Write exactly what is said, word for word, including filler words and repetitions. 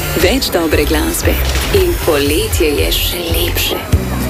Več dobre glasbe in poletje je še lepše.